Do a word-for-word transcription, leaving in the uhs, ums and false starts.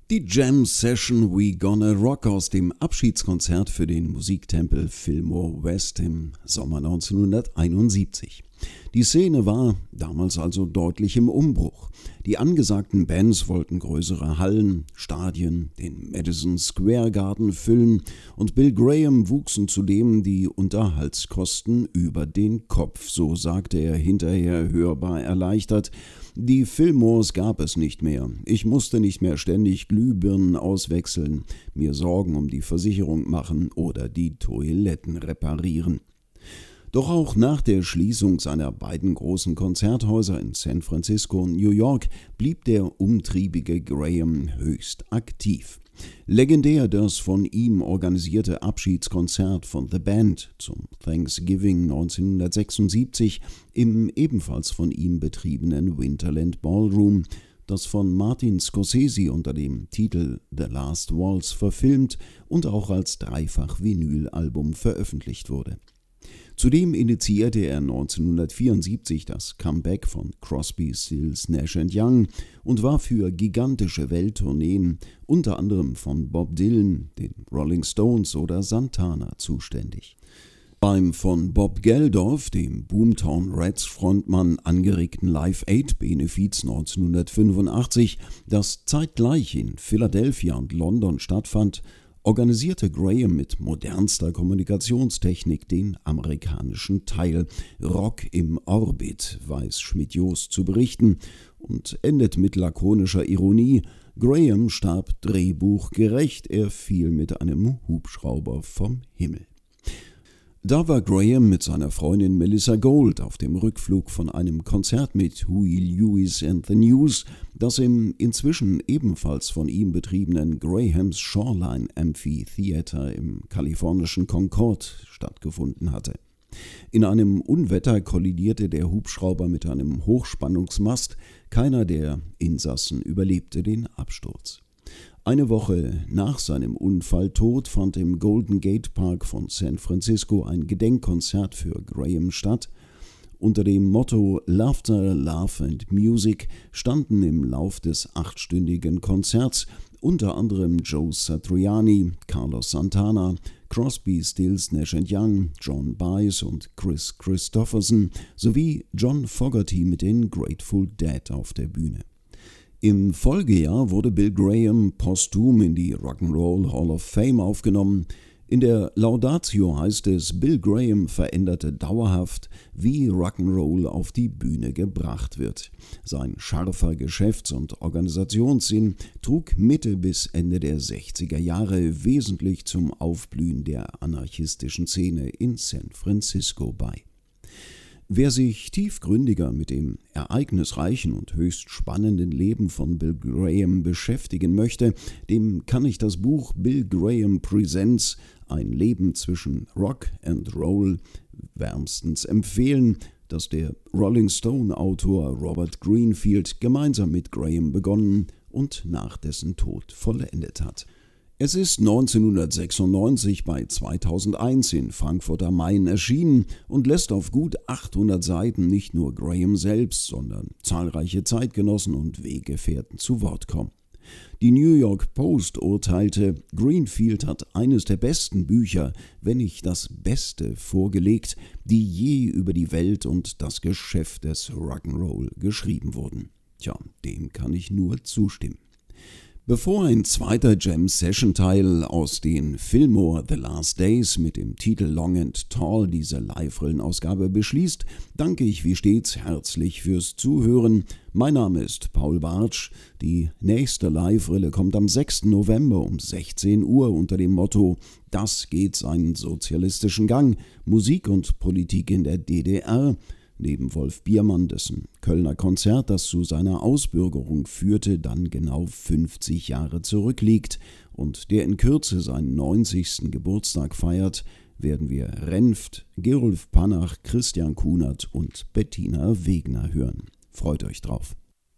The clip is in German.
Die Jam Session We Gonna Rock aus dem Abschiedskonzert für den Musiktempel Fillmore West im Sommer neunzehnhunderteinundsiebzig. Die Szene war damals also deutlich im Umbruch. Die angesagten Bands wollten größere Hallen, Stadien, den Madison Square Garden füllen und Bill Graham wuchsen zudem die Unterhaltskosten über den Kopf, so sagte er hinterher hörbar erleichtert. Die Fillmores gab es nicht mehr. Ich musste nicht mehr ständig Glühbirnen auswechseln, mir Sorgen um die Versicherung machen oder die Toiletten reparieren. Doch auch nach der Schließung seiner beiden großen Konzerthäuser in San Francisco und New York blieb der umtriebige Graham höchst aktiv. Legendär das von ihm organisierte Abschiedskonzert von The Band zum Thanksgiving neunzehnhundertsechsundsiebzig im ebenfalls von ihm betriebenen Winterland Ballroom, das von Martin Scorsese unter dem Titel The Last Waltz verfilmt und auch als Dreifach-Vinyl-Album veröffentlicht wurde. Zudem initiierte er neunzehnhundertvierundsiebzig das Comeback von Crosby, Stills, Nash and Young und war für gigantische Welttourneen, unter anderem von Bob Dylan, den Rolling Stones oder Santana zuständig. Beim von Bob Geldof, dem Boomtown Rats Frontmann, angeregten Live Aid Benefiz neunzehnhundertfünfundachtzig, das zeitgleich in Philadelphia und London stattfand, organisierte Graham mit modernster Kommunikationstechnik den amerikanischen Teil. Rock im Orbit, weiß Schmidt-Jost zu berichten, und endet mit lakonischer Ironie: Graham starb drehbuchgerecht, er fiel mit einem Hubschrauber vom Himmel. Da war Graham mit seiner Freundin Melissa Gold auf dem Rückflug von einem Konzert mit Huey Lewis and the News, das im inzwischen ebenfalls von ihm betriebenen Graham's Shoreline Amphitheater im kalifornischen Concord stattgefunden hatte. In einem Unwetter kollidierte der Hubschrauber mit einem Hochspannungsmast, keiner der Insassen überlebte den Absturz. Eine Woche nach seinem Unfalltod fand im Golden Gate Park von San Francisco ein Gedenkkonzert für Graham statt. Unter dem Motto Laughter, Love and Music standen im Lauf des achtstündigen Konzerts unter anderem Joe Satriani, Carlos Santana, Crosby, Stills, Nash and Young, John Baez und Chris Christopherson sowie John Fogerty mit den Grateful Dead auf der Bühne. Im Folgejahr wurde Bill Graham posthum in die Rock'n'Roll Hall of Fame aufgenommen. In der Laudatio heißt es, Bill Graham veränderte dauerhaft, wie Rock'n'Roll auf die Bühne gebracht wird. Sein scharfer Geschäfts- und Organisationssinn trug Mitte bis Ende der sechziger Jahre wesentlich zum Aufblühen der anarchistischen Szene in San Francisco bei. Wer sich tiefgründiger mit dem ereignisreichen und höchst spannenden Leben von Bill Graham beschäftigen möchte, dem kann ich das Buch Bill Graham Presents – Ein Leben zwischen Rock and Roll wärmstens empfehlen, das der Rolling Stone-Autor Robert Greenfield gemeinsam mit Graham begonnen und nach dessen Tod vollendet hat. Es ist neunzehnhundertsechsundneunzig bei zweitausendeins in Frankfurt am Main erschienen und lässt auf gut achthundert Seiten nicht nur Graham selbst, sondern zahlreiche Zeitgenossen und Weggefährten zu Wort kommen. Die New York Post urteilte, Greenfield hat eines der besten Bücher, wenn nicht das Beste, vorgelegt, die je über die Welt und das Geschäft des Rock'n'Roll geschrieben wurden. Tja, dem kann ich nur zustimmen. Bevor ein zweiter Jam-Session-Teil aus den Fillmore The Last Days mit dem Titel Long and Tall diese Live-Rillen-Ausgabe beschließt, danke ich wie stets herzlich fürs Zuhören. Mein Name ist Paul Bartsch. Die nächste Live-Rille kommt am sechsten November um sechzehn Uhr unter dem Motto Das geht seinen sozialistischen Gang, Musik und Politik in der D D R. Neben Wolf Biermann, dessen Kölner Konzert, das zu seiner Ausbürgerung führte, dann genau fünfzig Jahre zurückliegt und der in Kürze seinen neunzigsten Geburtstag feiert, werden wir Renft, Gerulf Panach, Christian Kunert und Bettina Wegner hören. Freut euch drauf.